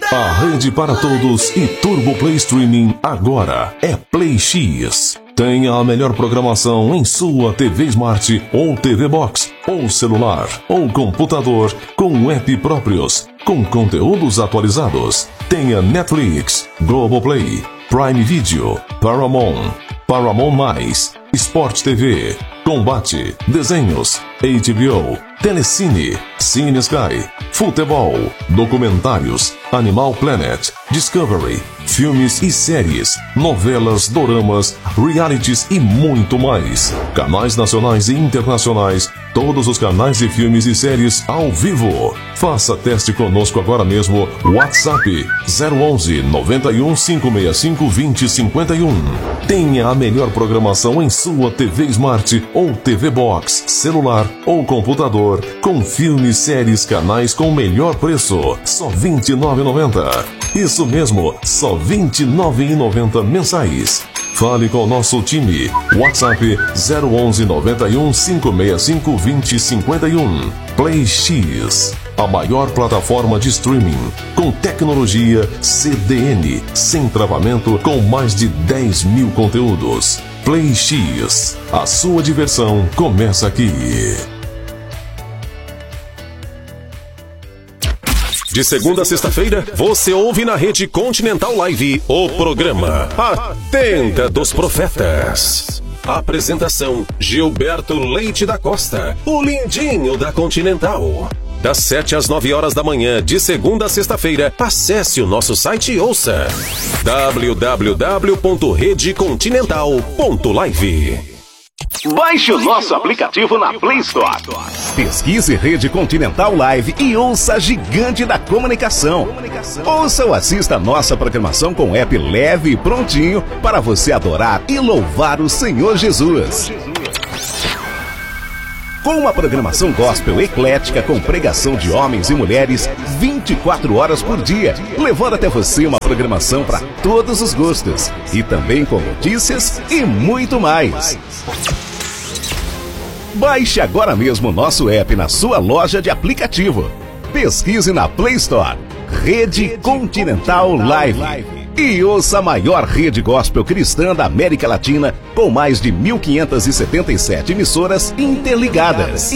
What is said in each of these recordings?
A rede para todos e Turbo Play Streaming agora é Play X. Tenha a melhor programação em sua TV Smart ou TV Box, ou celular, ou computador, com app próprios, com conteúdos atualizados. Tenha Netflix, Globoplay, Prime Video, Paramount, Paramount+, Sport TV, Combate, Desenhos, HBO, Telecine, Cine Sky, Futebol, Documentários, Animal Planet, Discovery, filmes e séries, novelas, doramas, realities e muito mais. Canais nacionais e internacionais, todos os canais de filmes e séries ao vivo. Faça teste conosco agora mesmo. WhatsApp 011 91 565 2051. Tenha a melhor programação em sua TV Smart ou TV Box, celular ou computador, com filmes, séries, canais com melhor preço. Só R$ 29,90. Isso mesmo, só R$ 29,90 mensais. Fale com o nosso time. WhatsApp 011 91 565 2051. Play X, a maior plataforma de streaming com tecnologia CDN, sem travamento, com mais de 10 mil conteúdos. Play X, a sua diversão começa aqui. De segunda a sexta-feira, você ouve na Rede Continental Live o programa A Tenda dos Profetas. Apresentação: Gilberto Leite da Costa, o lindinho da Continental. Das 7 às 9 horas da manhã, de segunda a sexta-feira, acesse o nosso site e ouça www.redecontinental.live. Baixe o nosso aplicativo na Play Store. Pesquise Rede Continental Live e ouça a gigante da comunicação. Ouça ou assista a nossa programação com app leve e prontinho para você adorar e louvar o Senhor Jesus. Com uma programação gospel eclética com pregação de homens e mulheres 24 horas por dia, levando até você uma programação para todos os gostos e também com notícias e muito mais. Baixe agora mesmo o nosso app na sua loja de aplicativo. Pesquise na Play Store Rede Continental Live e ouça a maior rede gospel cristã da América Latina, com mais de 1.577 emissoras interligadas.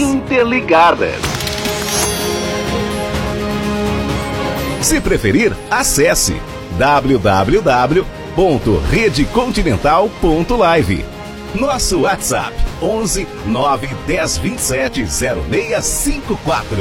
Se preferir, acesse www.redecontinental.live. Nosso WhatsApp 11 9 10 27 0654.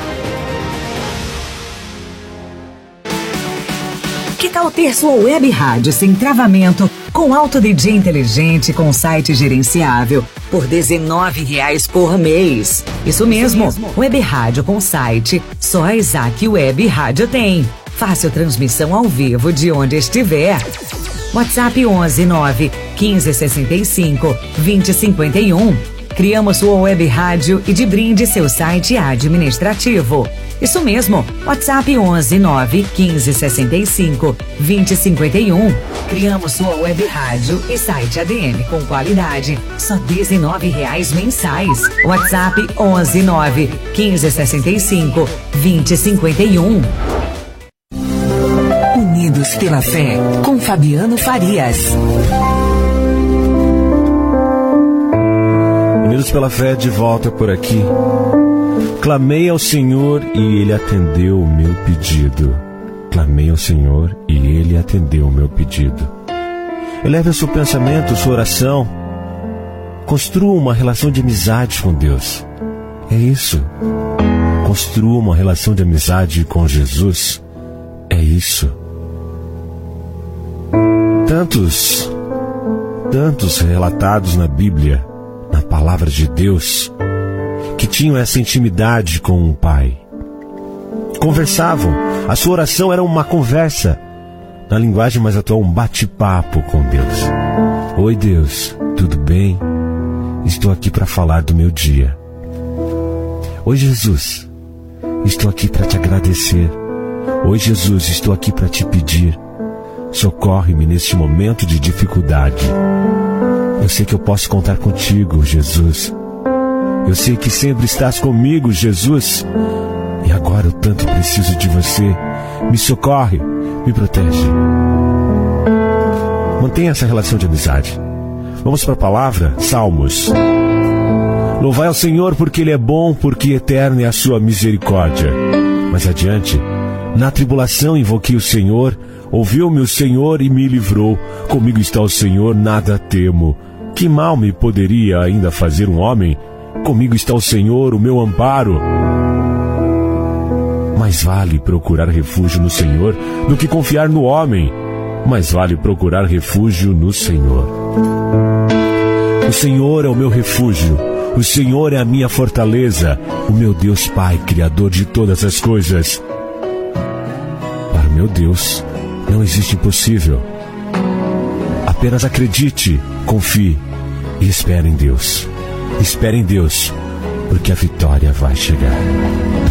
Que tal ter sua web rádio sem travamento, com alto DJ inteligente, com site gerenciável, por R$19 por mês? Isso mesmo, web rádio com site, só a Isaac Web Rádio tem. Fácil transmissão ao vivo de onde estiver. WhatsApp 11 9 15 65 20 51. Criamos sua web rádio e de brinde seu site administrativo. Isso mesmo, WhatsApp 11 9 15 65 20 51. Criamos sua web rádio e site ADM com qualidade, só R$19 mensais. WhatsApp 11 9 15 65 20 51. Unidos pela Fé, com Fabiano Farias. Unidos pela Fé, de volta por aqui. Clamei ao Senhor e Ele atendeu o meu pedido. Clamei ao Senhor e Ele atendeu o meu pedido. Eleve o seu pensamento, sua oração. Construa uma relação de amizade com Deus. É isso. Construa uma relação de amizade com Jesus. É isso. Tantos relatados na Bíblia, na palavra de Deus, que tinham essa intimidade com o Pai. Conversavam, a sua oração era uma conversa, na linguagem mais atual, um bate-papo com Deus. Oi Deus, tudo bem? Estou aqui para falar do meu dia. Oi Jesus, estou aqui para te agradecer. Oi Jesus, estou aqui para te pedir. Socorre-me neste momento de dificuldade. Eu sei que eu posso contar contigo, Jesus. Eu sei que sempre estás comigo, Jesus. E agora eu tanto preciso de você. Me socorre, me protege. Mantenha essa relação de amizade. Vamos para a palavra, Salmos. Louvai ao Senhor porque Ele é bom, porque eterna é a sua misericórdia. Mais adiante, na tribulação invoquei o Senhor, ouviu-me o Senhor e me livrou. Comigo está o Senhor, nada temo. Que mal me poderia ainda fazer um homem? Comigo está o Senhor, o meu amparo. Mais vale procurar refúgio no Senhor do que confiar no homem. Mais vale procurar refúgio no Senhor. O Senhor é o meu refúgio. O Senhor é a minha fortaleza. O meu Deus Pai, Criador de todas as coisas. Para o meu Deus, não existe impossível. Apenas acredite, confie e espere em Deus. Espere em Deus, porque a vitória vai chegar.